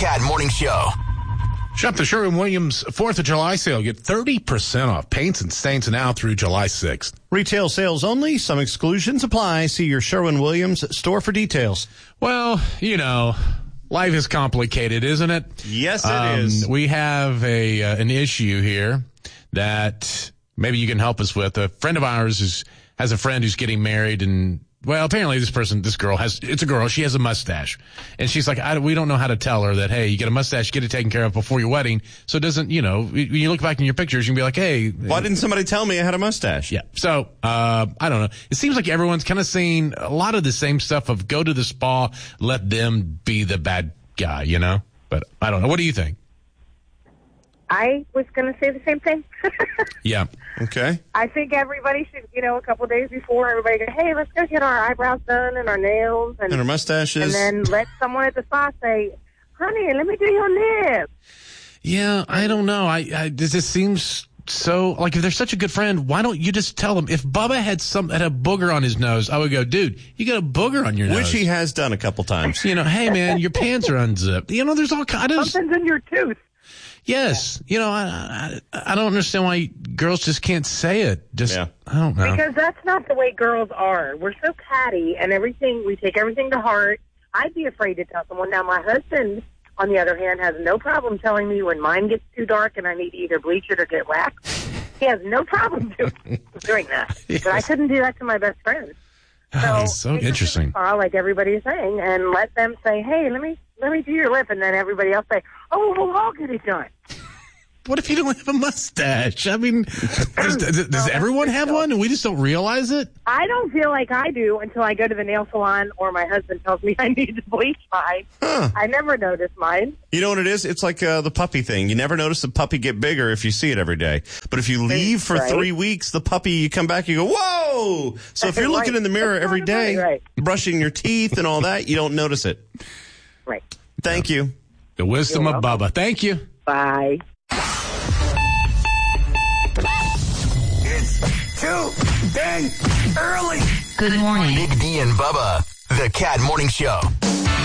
Cat Morning Show. Shop the Sherwin-Williams 4th of July sale. Get 30% off paints and stains now through July 6th. Retail sales only. Some exclusions apply. See your Sherwin-Williams store for details. Well, life is complicated, isn't it? Yes, it is. We have an issue here that maybe you can help us with. A friend of ours has a friend who's getting married, and well, apparently it's a girl, she has a mustache. And she's like, we don't know how to tell her that, hey, you get a mustache, get it taken care of before your wedding. So it doesn't, when you look back in your pictures, you can be like, hey. Why didn't somebody tell me I had a mustache? Yeah. So, I don't know. It seems like everyone's kind of saying a lot of the same stuff of go to the spa, let them be the bad guy, But I don't know. What do you think? I was going to say the same thing. Yeah. Okay. I think everybody should, a couple days before, everybody go, hey, let's go get our eyebrows done and our nails. And our mustaches. And then let someone at the spa say, honey, let me do your lips. Yeah, I don't know. This seems so, like, if they're such a good friend, why don't you just tell them? If Bubba had a booger on his nose, I would go, dude, you got a booger on your nose. Which he has done a couple times. Hey, man, your pants are unzipped. There's all kind of... Something's in your tooth. Yes. I don't understand why girls just can't say it. I don't know. Because that's not the way girls are. We're so catty and we take everything to heart. I'd be afraid to tell someone. Now, my husband, on the other hand, has no problem telling me when mine gets too dark and I need to either bleach it or get waxed. He has no problem doing that. Yes. But I couldn't do that to my best friend. So interesting. Like everybody is saying, and let them say, hey, let me do your lip, and then everybody else say, oh, we'll all get it done. What if you don't have a mustache? I mean, does everyone have one and we just don't realize it? I don't feel like I do until I go to the nail salon or my husband tells me I need to bleach mine. Huh. I never notice mine. You know what it is? It's like the puppy thing. You never notice the puppy get bigger if you see it every day. But if you leave for 3 weeks, the puppy, you come back, you go, whoa! So if you're looking in the mirror every day, brushing your teeth and all that, you don't notice it. Right. Thank you. The wisdom of Bubba. Thank you. Bye. It's too dang early. Good morning. Big D and Bubba, the Cat Morning Show.